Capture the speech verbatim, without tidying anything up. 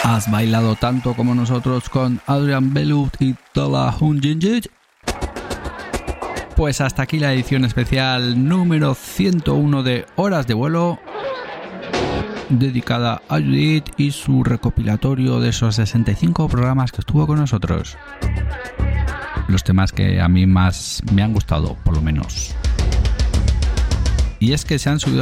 ¿Has bailado tanto como nosotros con Adrian Belut y Tola Hunjinjit? Pues hasta aquí la edición especial número ciento uno de Horas de Vuelo, dedicada a Judith y su recopilatorio de esos sesenta y cinco programas que estuvo con nosotros. Los temas que a mí más me han gustado, por lo menos. Y es que se han subido